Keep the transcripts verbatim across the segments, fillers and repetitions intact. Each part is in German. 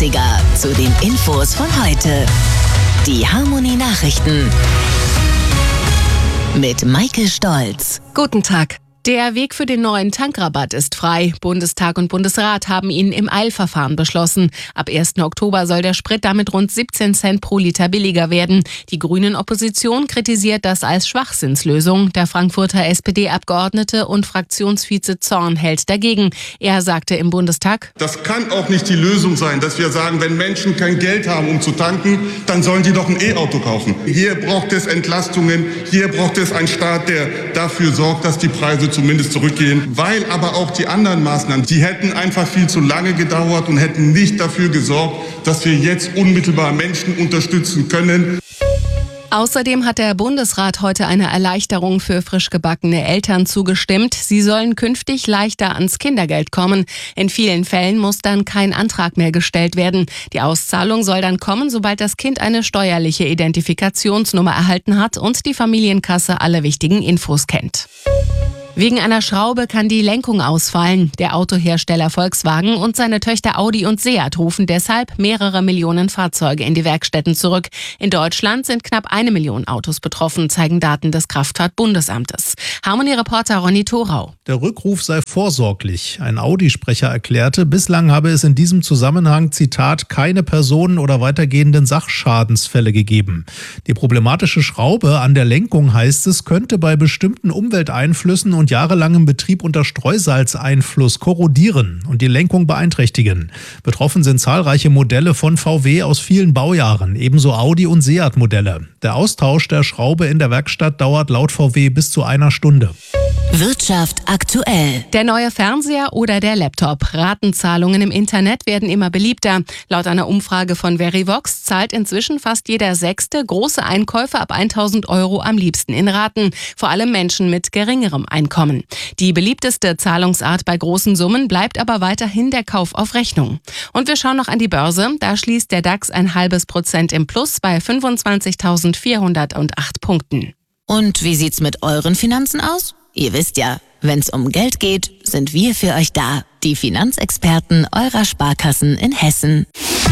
dreißiger zu den Infos von heute. Die Harmony Nachrichten mit Maike Stolz. Guten Tag. Der Weg für den neuen Tankrabatt ist frei. Bundestag und Bundesrat haben ihn im Eilverfahren beschlossen. Ab ersten Oktober soll der Sprit damit rund siebzehn Cent pro Liter billiger werden. Die Grünen-Opposition kritisiert das als Schwachsinnslösung. Der Frankfurter S P D-Abgeordnete und Fraktionsvize Zorn hält dagegen. Er sagte im Bundestag: Das kann auch nicht die Lösung sein, dass wir sagen, wenn Menschen kein Geld haben, um zu tanken, dann sollen die doch ein E-Auto kaufen. Hier braucht es Entlastungen, hier braucht es einen Staat, der dafür sorgt, dass die Preise zumindest zurückgehen, weil aber auch die anderen Maßnahmen, die hätten einfach viel zu lange gedauert und hätten nicht dafür gesorgt, dass wir jetzt unmittelbar Menschen unterstützen können. Außerdem hat der Bundesrat heute eine Erleichterung für frisch gebackene Eltern zugestimmt. Sie sollen künftig leichter ans Kindergeld kommen. In vielen Fällen muss dann kein Antrag mehr gestellt werden. Die Auszahlung soll dann kommen, sobald das Kind eine steuerliche Identifikationsnummer erhalten hat und die Familienkasse alle wichtigen Infos kennt. Wegen einer Schraube kann die Lenkung ausfallen. Der Autohersteller Volkswagen und seine Töchter Audi und Seat rufen deshalb mehrere Millionen Fahrzeuge in die Werkstätten zurück. In Deutschland sind knapp eine Million Autos betroffen, zeigen Daten des Kraftfahrtbundesamtes. Harmony-Reporter Ronny Thorau. Der Rückruf sei vorsorglich. Ein Audi-Sprecher erklärte, bislang habe es in diesem Zusammenhang, Zitat, keine Personen- oder weitergehenden Sachschadensfälle gegeben. Die problematische Schraube an der Lenkung, heißt es, könnte bei bestimmten Umwelteinflüssen und und jahrelangem Betrieb unter Streusalzeinfluss korrodieren und die Lenkung beeinträchtigen. Betroffen sind zahlreiche Modelle von V W aus vielen Baujahren, ebenso Audi- und Seat-Modelle. Der Austausch der Schraube in der Werkstatt dauert laut V W bis zu einer Stunde. Wirtschaft aktuell. Der neue Fernseher oder der Laptop. Ratenzahlungen im Internet werden immer beliebter. Laut einer Umfrage von Verivox zahlt inzwischen fast jeder Sechste große Einkäufe ab tausend Euro am liebsten in Raten. Vor allem Menschen mit geringerem Einkommen. Die beliebteste Zahlungsart bei großen Summen bleibt aber weiterhin der Kauf auf Rechnung. Und wir schauen noch an die Börse. Da schließt der DAX ein halbes Prozent im Plus bei fünfundzwanzigtausendvierhundertacht Punkten. Und wie sieht's mit euren Finanzen aus? Ihr wisst ja, wenn's um Geld geht, sind wir für euch da. Die Finanzexperten eurer Sparkassen in Hessen.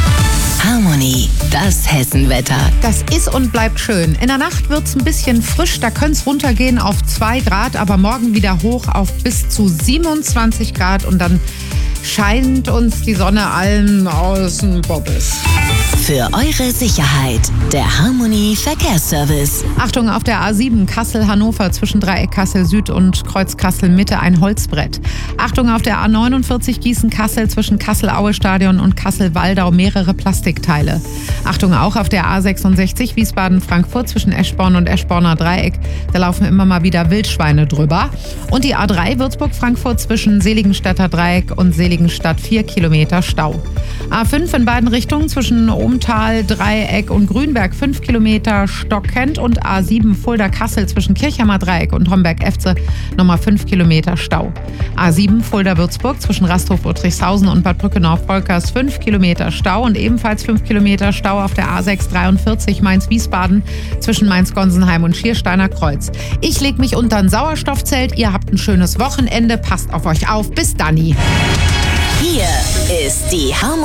Harmony, das Hessenwetter. Das ist und bleibt schön. In der Nacht wird's ein bisschen frisch, da könnte es runtergehen auf zwei Grad, aber morgen wieder hoch auf bis zu siebenundzwanzig Grad und dann scheint uns die Sonne allen aus dem Bobbes. Für eure Sicherheit, der Harmony Verkehrsservice. Achtung, auf der A sieben Kassel-Hannover zwischen Dreieck Kassel Süd und Kreuz Kassel Mitte ein Holzbrett. Achtung, auf der A neunundvierzig Gießen-Kassel zwischen Kassel-Aue-Stadion und Kassel-Waldau mehrere Plastikteile. Achtung auch auf der A sechsundsechzig Wiesbaden-Frankfurt zwischen Eschborn und Eschborner Dreieck. Da laufen immer mal wieder Wildschweine drüber. Und die A drei Würzburg-Frankfurt zwischen Seligenstadter Dreieck und Seligenstadt vier Kilometer Stau. A fünf in beiden Richtungen zwischen Ohmtal, Dreieck und Grünberg fünf Kilometer stockend und A sieben Fulda-Kassel zwischen Kirchheimer Dreieck und Homberg-Efze nochmal fünf Kilometer Stau. A sieben Fulda-Würzburg zwischen Rasthof-Uttrichshausen und Bad Brückenau-Volkers fünf Kilometer Stau und ebenfalls fünf Kilometer Stau auf der A sechs dreiundvierzig Mainz-Wiesbaden zwischen Mainz-Gonsenheim und Schiersteiner Kreuz. Ich leg mich unter ein Sauerstoffzelt, ihr habt ein schönes Wochenende, passt auf euch auf, bis dann. Hier ist die Harmony.